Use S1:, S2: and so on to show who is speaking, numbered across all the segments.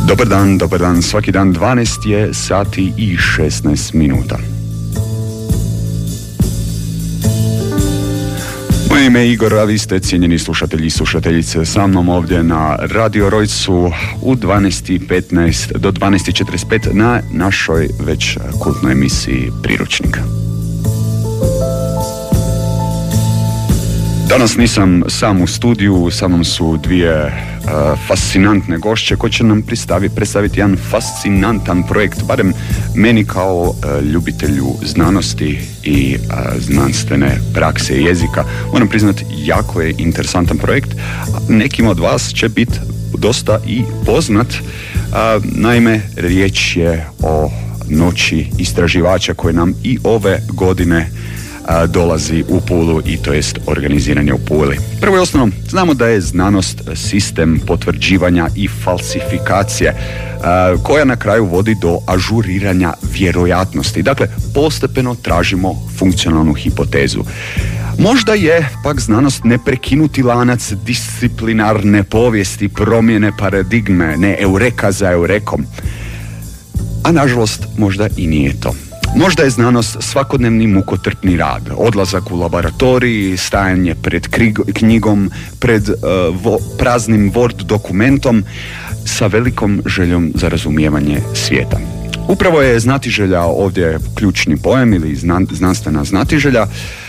S1: Dobar dan, svaki dan 12 je sati i 16 minuta. Moje ime je Igor, a vi ste cijenjeni slušatelji i slušateljice sa mnom ovdje na Radio Rojcu u 12.15 do 12.45 na našoj već kultnoj emisiji Priručnika. Danas nisam sam u studiju, sa mnom su dvije fascinantne gošće koje će nam predstaviti jedan fascinantan projekt, barem meni kao ljubitelju znanosti i znanstvene prakse i jezika. Moram priznati, jako je interesantan projekt. Nekim od vas će biti dosta i poznat. Naime, riječ je o noći istraživača koje nam i ove godine dolazi u Pulu i to jest organiziranje u Puli. Prvo i osnovno, znamo da je znanost sistem potvrđivanja i falsifikacije koja na kraju vodi do ažuriranja vjerojatnosti. Dakle, postepeno tražimo funkcionalnu hipotezu. Možda je pak znanost neprekinuti lanac disciplinarne povijesti, promjene paradigme, ne eureka za eurekom. A nažalost, možda i nije to. Možda je znanost svakodnevni mukotrpni rad, odlazak u laboratoriji, stajanje pred knjigom, pred praznim Word dokumentom sa velikom željom za razumijevanje svijeta. Upravo je znatiželja ovdje ključni pojam ili znanstvena znatiželja,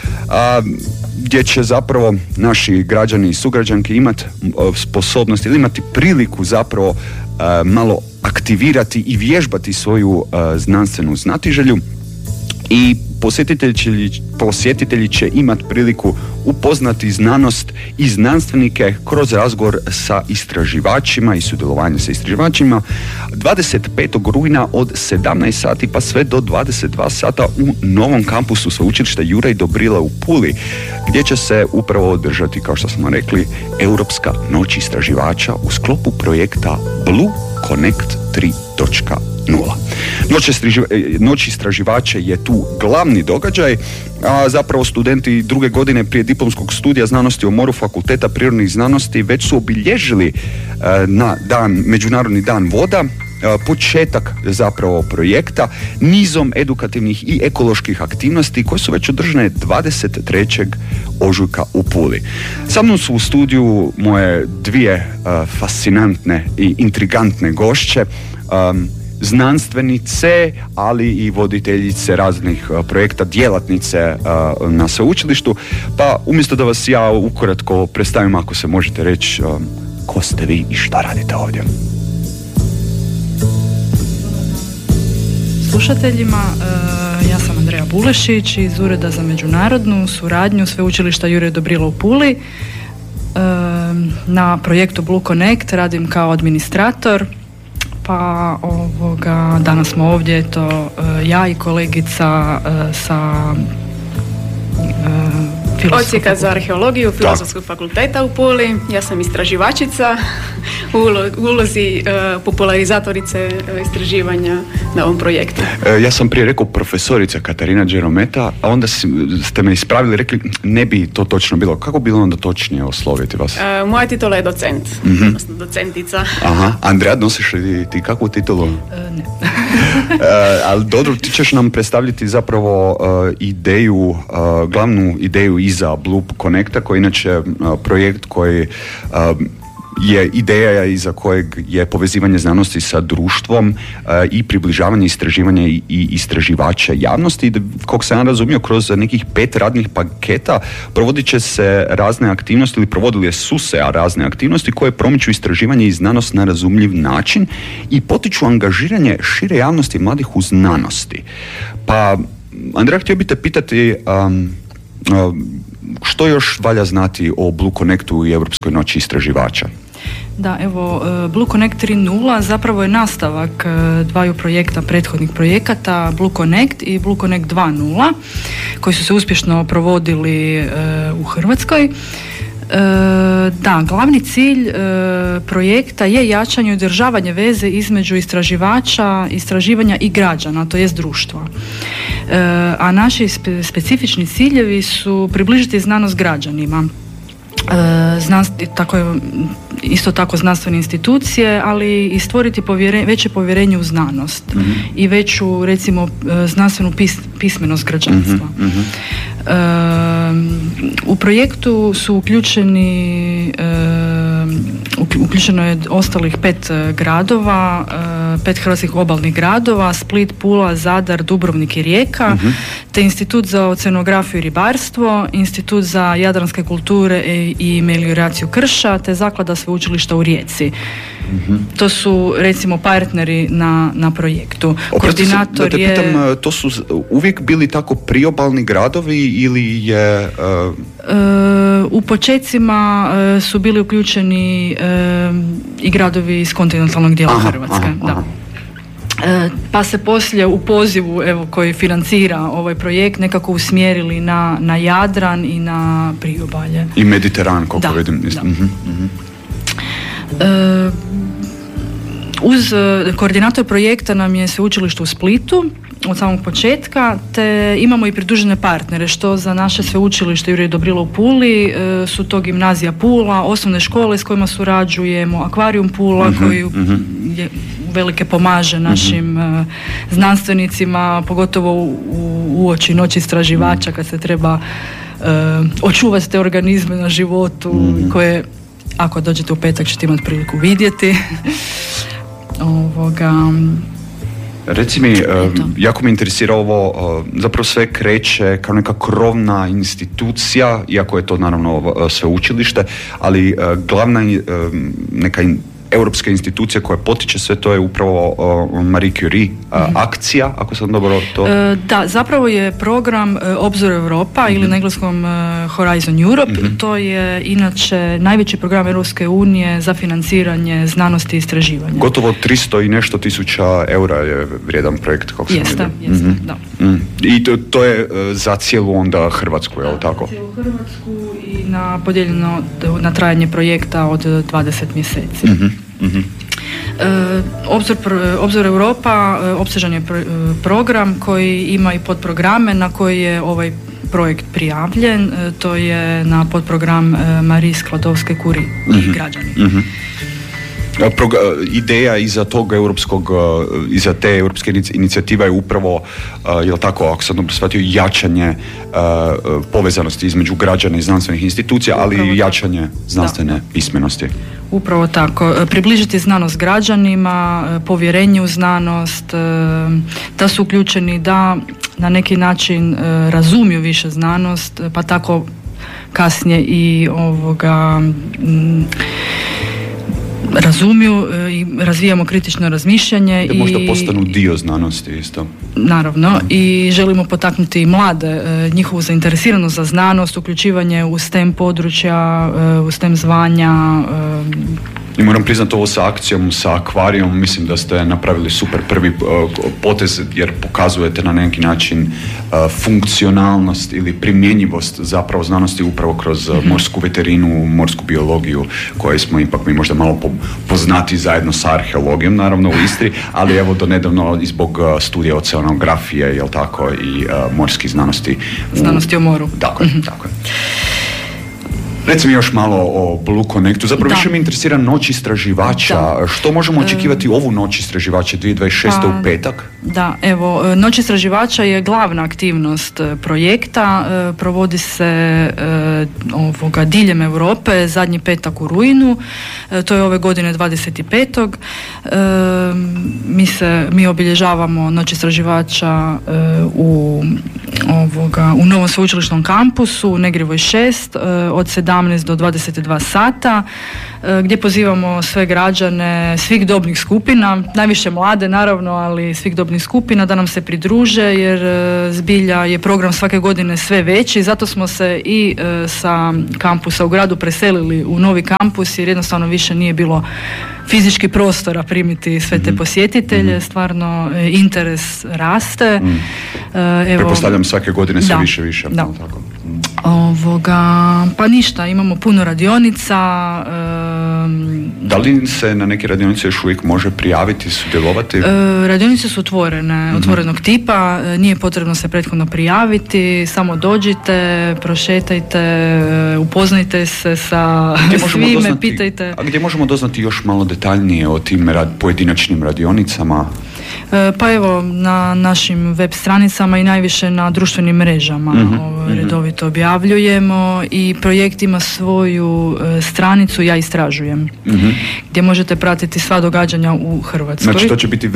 S1: gdje će zapravo naši građani i sugrađanke imati sposobnost ili imati priliku zapravo malo aktivirati i vježbati svoju znanstvenu znatiželju i posjetitelji će imati priliku upoznati znanost i znanstvenike kroz razgovor sa istraživačima i sudjelovanje sa istraživačima 25. rujna od 17 sati pa sve do 22 sata u novom kampusu sveučilišta Juraj Dobrila u Puli, gdje će se upravo održati, kao što smo rekli, Europska noć istraživača u sklopu projekta Blue Connect 3.0. Noć istraživača je tu glavni događaj, a zapravo studenti druge godine prije diplomskog studija znanosti o moru Fakulteta prirodnih znanosti već su obilježili Međunarodni dan voda, početak zapravo projekta nizom edukativnih i ekoloških aktivnosti koje su već održane 23. ožujka u Puli. Sa mnom su u studiju moje dvije fascinantne i intrigantne gošće, znanstvenice, ali i voditeljice raznih projekta, djelatnice na sveučilištu. Pa umjesto da vas ja ukratko predstavim, ako se možete reći ko ste vi i šta radite ovdje.
S2: Slušateljima, ja sam Andreja Bulešić iz Ureda za međunarodnu suradnju Sveučilišta Juraj Dobrila u Puli. Na projektu Blue Connect radim kao administrator, pa danas smo ovdje, ja i kolegica sa
S3: Odsjeka za arheologiju Filozofskog fakulteta u Puli. Ja sam istraživačica u ulozi popularizatorice istraživanja na ovom projektu.
S1: Ja sam prije rekao profesorica Katarina Đerometa, a onda ste me ispravili, rekli ne bi to točno bilo. Kako bilo onda točnije osloviti vas?
S3: Moja titula je docent, odnosno docentica.
S1: Aha, Andreja, nosiš li ti kakvu titulu?
S2: Ne.
S1: Ali dobro, ti ćeš nam predstavljati zapravo ideju, glavnu ideju iza Blue Connecta, koji je inače projekt koji je ideja iza kojeg je povezivanje znanosti sa društvom i približavanje istraživanja i istraživača javnosti. Kako sam ja razumio, kroz nekih 5 radnih paketa provodit će se razne aktivnosti ili provodile su se razne aktivnosti koje promiču istraživanje i znanost na razumljiv način i potiču angažiranje šire javnosti mladih u znanosti. Pa, Andreja, htio bih te pitati što još valja znati o Blue Connectu i Europskoj noći istraživača?
S2: Da, evo, Blue Connect 3.0 zapravo je nastavak dvaju projekta, prethodnih projekata, Blue Connect i Blue Connect 2.0, koji su se uspješno provodili u Hrvatskoj. Da, glavni cilj projekta je jačanje i održavanje veze između istraživača, istraživanja i građana, to jest društva. A naši specifični ciljevi su približiti znanost građanima, isto tako znanstvene institucije, ali i stvoriti veće povjerenje u znanost i veću, recimo, znanstvenu pismenost građanstva. U projektu su uključeno je ostalih 5 gradova, 5 hrvatskih obalnih gradova, Split, Pula, Zadar, Dubrovnik i Rijeka, te Institut za oceanografiju i ribarstvo, Institut za jadranske kulture i melioraciju krša, te Zaklada sveučilišta u Rijeci. To su, recimo, partneri na projektu.
S1: Koordinator je... Pitam, to su uvijek bili tako priobalni gradovi ili je...
S2: U počecima su bili uključeni i gradovi iz kontinentalnog dijela Hrvatske. Da. Pa se poslije u pozivu koji financira ovaj projekt nekako usmjerili na Jadran i na priobalje.
S1: I Mediteran, koliko vidim.
S2: Uz koordinator projekta nam je sveučilište u Splitu od samog početka, te imamo i pridružene partnere, što za naše sveučilište Juraj Dobrila u Puli su to Gimnazija Pula, osnovne škole s kojima surađujemo, Akvarijum Pula koji velike pomaže našim znanstvenicima, pogotovo uoči Noći istraživača kad se treba očuvati te organizme na životu koje, ako dođete u petak, ćete imati priliku vidjeti.
S1: Reci mi, jako me interesira ovo, zapravo sve kreće kao neka krovna institucija, iako je to naravno sveučilište, ali glavna neka europska institucija koja potiče sve to je upravo Marie Curie akcija, ako sam dobro to...
S2: Da, zapravo je program Obzor Europa ili na engleskom Horizon Europe. To je inače najveći program Europske unije za financiranje znanosti i istraživanja.
S1: Gotovo 300 i nešto tisuća eura je vrijedan projekt, kako sam vidio.
S2: Jeste, da.
S1: I to je za cijelu onda Hrvatsku, je li tako?
S2: Za cijelu Hrvatsku i podijeljeno na trajanje projekta od 20 mjeseci. Obzor Europa opsežan je program koji ima i podprograme na koji je ovaj projekt prijavljen. To je na podprogram Marie Skladovske-Curie i građani.
S1: Ideja iza tog iza te europske inicijative je upravo, je li tako, ako sam dobro shvatio, jačanje povezanosti između građana i znanstvenih institucija, ali i jačanje znanstvene pismenosti.
S2: Upravo tako. Približiti znanost građanima, povjerenje u znanost, da su uključeni, da na neki način razumiju više znanost, pa tako kasnije i razumiju i razvijamo kritično razmišljanje.
S1: Da možda postanu dio znanosti isto.
S2: Naravno, i želimo potaknuti mlade, njihovu zainteresiranost za znanost, uključivanje u STEM područja, u STEM zvanja.
S1: I moram priznati ovo sa akcijom, sa Akvarijom, mislim da ste napravili super prvi potez jer pokazujete na neki način funkcionalnost ili primjenjivost zapravo znanosti upravo kroz morsku veterinu, morsku biologiju, koje smo ipak mi možda malo poznati zajedno sa arheologijom, naravno u Istri, ali evo do nedavno i zbog studija oceanografije, jel tako, i morskih znanosti.
S2: Znanosti o moru.
S1: Tako je, tako je. Recimo još malo o Blue Connectu. Zapravo više me interesira Noć istraživača. Da. Što možemo očekivati ovu Noć istraživača 2026. u petak?
S2: Da, evo, Noć istraživača je glavna aktivnost projekta. Provodi se diljem Europe, zadnji petak u rujnu. To je ove godine 25. Mi obilježavamo Noć istraživača u novom sveučilišnom kampusu u Negrivoj 6 od 17 do 22 sata, gdje pozivamo sve građane svih dobnih skupina, najviše mlade naravno, ali svih dobnih skupina da nam se pridruže, jer zbilja je program svake godine sve veći. Zato smo se i sa kampusa u gradu preselili u novi kampus, jer jednostavno više nije bilo fizički prostora primiti sve te posjetitelje. Stvarno interes raste.
S1: Pretpostavljam svake godine sve više.
S2: Da. Tako. Pa ništa, imamo puno radionica,
S1: Da li se na neke radionice još uvijek može prijaviti, sudjelovati?
S2: Radionice su otvorene, otvorenog tipa, nije potrebno se prethodno prijaviti, samo dođite, prošetajte, upoznajte se sa svime, pitajte.
S1: A gdje možemo doznati još malo detaljnije o tim pojedinačnim radionicama?
S2: Pa evo, na našim web stranicama i najviše na društvenim mrežama redovito objavljujemo i projekt ima svoju stranicu Ja istražujem, gdje možete pratiti sva događanja u Hrvatskoj.
S1: Znači to će biti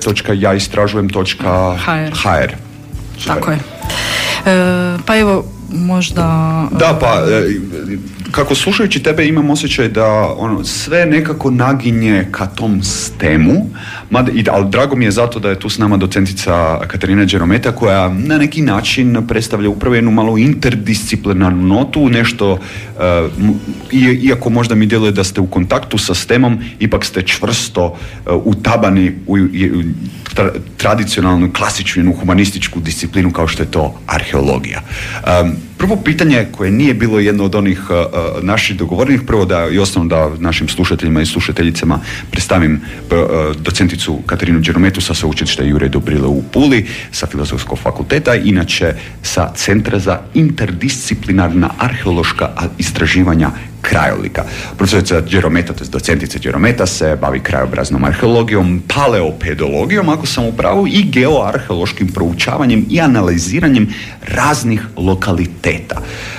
S1: www.jaistražujem.hr.
S2: Tako je. Pa evo, možda...
S1: Da, pa kako slušajući tebe imam osjećaj da sve nekako naginje ka tom STEM-u, ali drago mi je zato da je tu s nama docentica Katarina Đerometa, koja na neki način predstavlja upravo jednu malo interdisciplinarnu notu, nešto, iako možda mi djeluje da ste u kontaktu sa STEM-om, ipak ste čvrsto utabani u tradicionalnu, klasičnu, humanističku disciplinu kao što je to arheologija. Prvo pitanje koje nije bilo jedno od onih naših dogovorenih, prvo da i osnovno da našim slušateljima i slušateljicama predstavim docenticu Katarinu Đerometu sa sveučilišta Juraj Dobrile u Puli, sa Filozofskog fakulteta, inače sa Centra za interdisciplinarna arheološka istraživanja krajolika. Profesorica Đerometa, to je docentica Đerometa, se bavi krajobraznom arheologijom, paleopedologijom, ako sam u pravu, i geoarheološkim proučavanjem i analiziranjem raznih lokaliteta.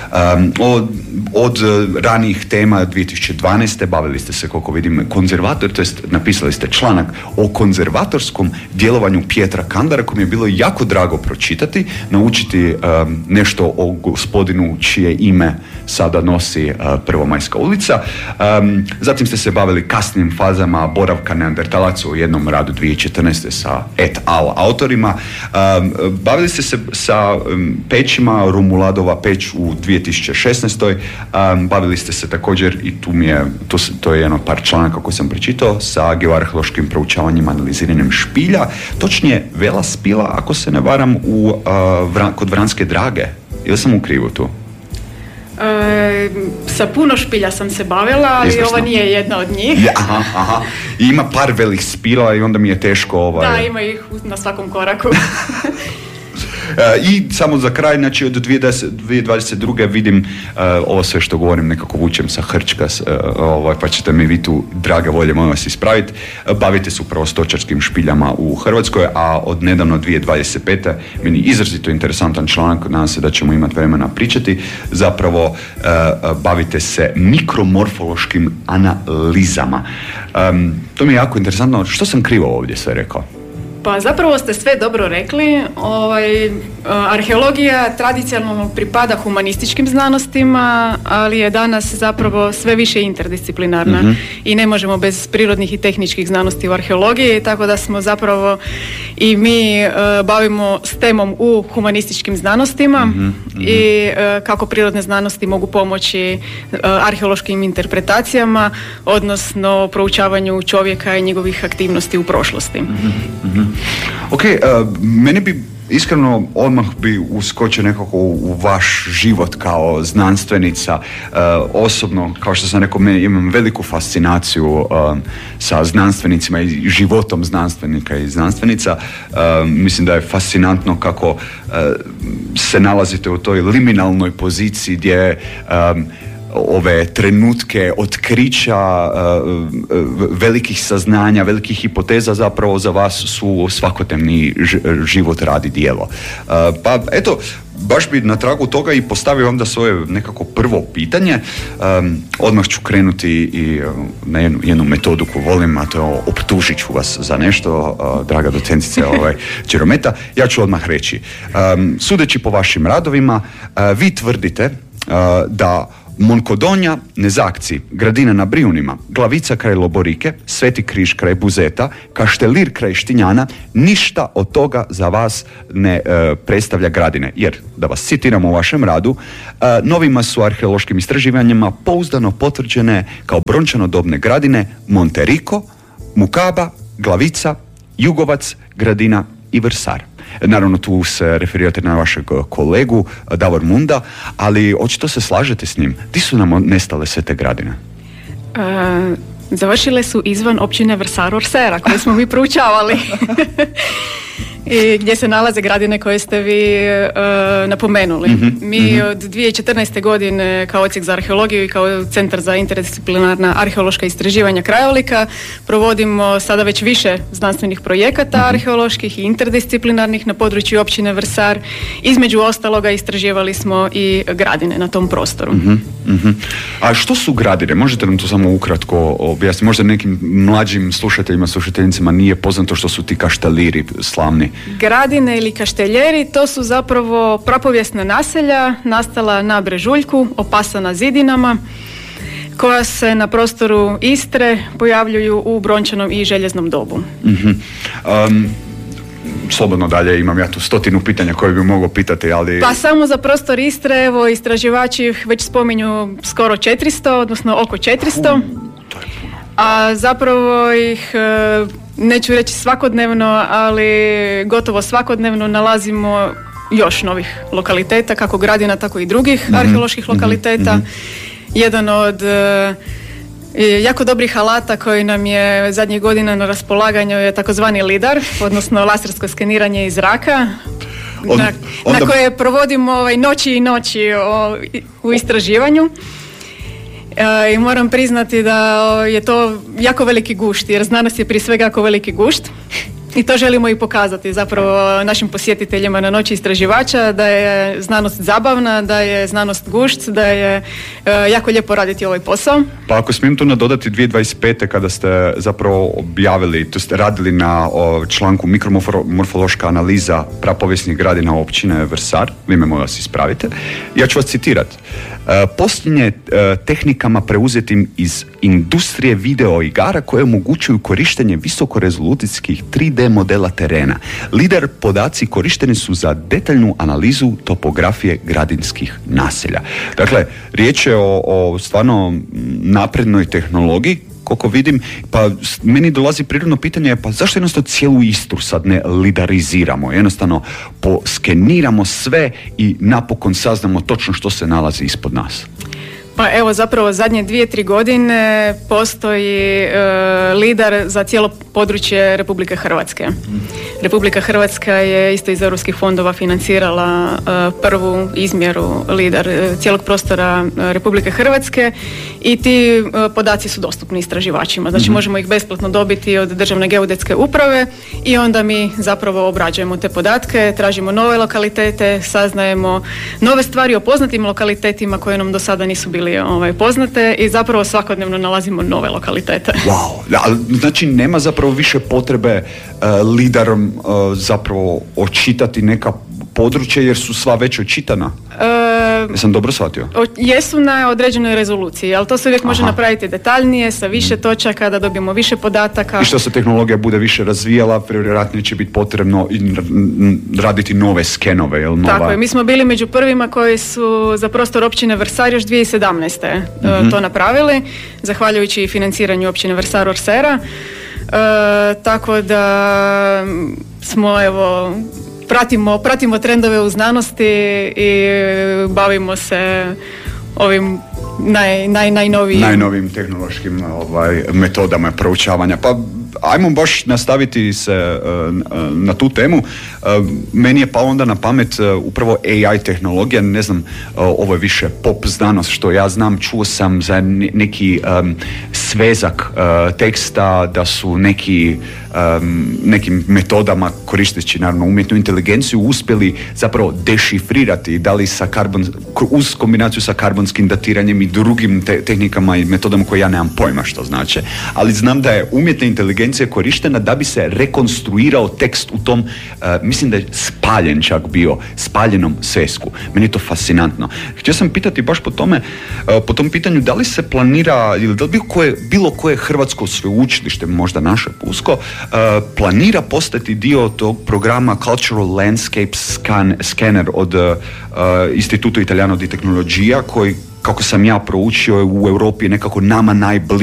S1: Od ranijih tema 2012. bavili ste se, koliko vidim, to jest napisali ste članak o konzervatorskom djelovanju Pjetra Kandara, kojem je bilo jako drago pročitati, naučiti nešto o gospodinu čije ime sada nosi Prvomajska ulica. Zatim ste se bavili kasnim fazama boravka neandertalaca u jednom radu 2014. sa et al. Autorima. Bavili ste se sa pećima, Romuladova peć u 2016. Bavili ste se također, i to je jedno par članaka koje sam pročitao, sa geoarheološkim proučavanjem, analiziranjem špilja, točnije Vela Spila, ako se ne varam, kod Vranske Drage. Ili sam u krivu tu?
S3: Sa puno špilja sam se bavila, ali ova nije jedna od njih.
S1: Aha. I ima par velih spila i onda mi je teško...
S3: Da, ima ih na svakom koraku.
S1: I samo za kraj, znači od 2022. vidim ovo sve što govorim nekako vučem sa hrčka, pa ćete mi vi tu, drage volje, molim vas ispraviti. Bavite se upravo stočarskim špiljama u Hrvatskoj, a od nedavno 2025. meni izrazito interesantan članak, nadam se da ćemo imati vremena pričati, zapravo bavite se mikromorfološkim analizama. To mi je jako interesantno. Što sam krivo ovdje sve rekao?
S3: Pa zapravo ste sve dobro rekli. Arheologija tradicionalno pripada humanističkim znanostima, ali je danas zapravo sve više interdisciplinarna i ne možemo bez prirodnih i tehničkih znanosti u arheologiji, tako da smo zapravo i mi bavimo s temom u humanističkim znanostima i kako prirodne znanosti mogu pomoći arheološkim interpretacijama, odnosno proučavanju čovjeka i njegovih aktivnosti u prošlosti.
S1: Ok, meni bi iskreno odmah bi uskočio nekako u vaš život kao znanstvenica. Osobno, kao što sam rekao, imam veliku fascinaciju sa znanstvenicima i životom znanstvenika i znanstvenica. Mislim da je fascinantno kako se nalazite u toj liminalnoj poziciji gdje ove trenutke otkrića, velikih saznanja, velikih hipoteza zapravo za vas su svakodnevni život, rad i djelo. Pa eto, baš bi na tragu toga i postavio onda svoje nekako prvo pitanje. Odmah ću krenuti i na jednu metodu koju volim, a to je optužit ću vas za nešto, draga docentice Đerometa. Ja ću odmah reći, sudeći po vašim radovima, vi tvrdite da Monkodonja, Nezakci, Gradina na Brijunima, Glavica kraj Loborike, Sveti križ kraj Buzeta, Kaštelir kraj Štinjana, ništa od toga za vas ne predstavlja Gradine. Jer, da vas citiram u vašem radu, novima su arheološkim istraživanjima pouzdano potvrđene kao brončanodobne Gradine Monteriko, Mukaba, Glavica, Jugovac, Gradina i Vrsar. Naravno, tu se referirate na vašeg kolegu Davor Munda, ali očito se slažete s njim. Di su nam nestale sve te Gradine?
S3: Završile su izvan općine Vrsar Orsera, koje smo mi proučavali. I gdje se nalaze gradine koje ste vi napomenuli. Mi od 2014. godine kao Odsjek za arheologiju i kao Centar za interdisciplinarna arheološka istraživanja krajolika provodimo sada već više znanstvenih projekata arheoloških i interdisciplinarnih na području općine Vrsar. Između ostaloga istraživali smo i gradine na tom prostoru.
S1: A što su gradine? Možete nam to samo ukratko objasniti? Možda nekim mlađim slušateljima, slušateljicama nije poznato što su ti kašteliri slavni.
S3: Gradine ili kašteljeri, to su zapravo prapovijesna naselja nastala na brežuljku, opasana zidinama, koja se na prostoru Istre pojavljuju u brončanom i željeznom dobu.
S1: Slobodno dalje, imam ja tu 100 pitanja koje bi mogao pitati, ali...
S3: Pa samo za prostor Istre, evo, istraživači već spominju skoro 400, odnosno oko 400.
S1: To je puno.
S3: A zapravo ih, neću reći svakodnevno, ali gotovo svakodnevno nalazimo još novih lokaliteta, kako gradina, tako i drugih arheoloških lokaliteta. Jedan od jako dobrih alata koji nam je zadnjih godina na raspolaganju je takozvani lidar, odnosno lasersko skeniranje iz zraka, na koje provodimo noći i noći u istraživanju. I moram priznati da je to jako veliki gušt, jer znanost je prije svega jako veliki gušt. I to želimo i pokazati zapravo našim posjetiteljima na Noći istraživača, da je znanost zabavna, da je znanost gušt, da je jako lijepo raditi ovaj posao.
S1: Pa ako smijem tu nadodati 2025. kada ste zapravo objavili, to ste radili na članku mikromorfološka analiza prapovijesnih gradina općine Vrsar, vi me molim vas ispravite, ja ću vas citirati. Posljednje tehnikama preuzetim iz industrije video igara koje omogućuju korištenje visokorezolucijskih 3D modela terena. Lidar podaci korišteni su za detaljnu analizu topografije gradinskih naselja. Dakle, riječ je o stvarno naprednoj tehnologiji, koliko vidim, pa meni dolazi prirodno pitanje, pa zašto jednostavno cijelu Istru sad ne lidariziramo, jednostavno poskeniramo sve i napokon saznamo točno što se nalazi ispod nas?
S3: Pa evo, zapravo zadnje 2-3 godine postoji lidar za cijelo područje Republike Hrvatske. Republika Hrvatska je isto iz europskih fondova financirala prvu izmjeru lidar cijelog prostora Republike Hrvatske i ti podaci su dostupni istraživačima. Znači možemo ih besplatno dobiti od Državne geodetske uprave i onda mi zapravo obrađujemo te podatke, tražimo nove lokalitete, saznajemo nove stvari o poznatim lokalitetima koje nam do sada nisu bili poznate i zapravo svakodnevno nalazimo nove lokalitete.
S1: Wow, znači nema zapravo više potrebe lidarom zapravo očitati neka područja jer su sva već očitana? Jesam dobro shvatio?
S3: Jesu na određenoj rezoluciji, ali to se uvijek može napraviti detaljnije, sa više točaka, da dobijemo više podataka.
S1: I što se tehnologija bude više razvijala, vjerojatno će biti potrebno raditi nove skenove, jel?
S3: Tako je, mi smo bili među prvima koji su za prostor općine Vrsar još 2017. To napravili, zahvaljujući financiranju općine Vrsar Orsera. Tako da smo pratimo trendove u znanosti i bavimo se ovim najnovijim
S1: tehnološkim metodama proučavanja. Pa ajmo baš nastaviti se na tu temu. Meni je palo onda na pamet upravo AI tehnologija, ne znam, ovo je više pop znanost što ja znam, čuo sam za neki svezak teksta da su nekim metodama koristeći naravno umjetnu inteligenciju uspjeli zapravo dešifrirati, da li uz kombinaciju sa karbonskim datiranjem i drugim tehnikama i metodama koje ja nemam pojma što znači, ali znam da je umjetna inteligencija korištena da bi se rekonstruirao tekst u tom, mislim da je spaljen čak bio, spaljenom svesku. Meni je to fascinantno. Htio sam pitati baš po tom pitanju, da li se planira, ili da li bilo koje hrvatsko sveučilište, možda naše PUSKO, planira postati dio tog programa Cultural Landscape Scanner od Istituto Italiano di Tecnologia, koji, kako sam ja proučio, u Europi je nekako nama najbliži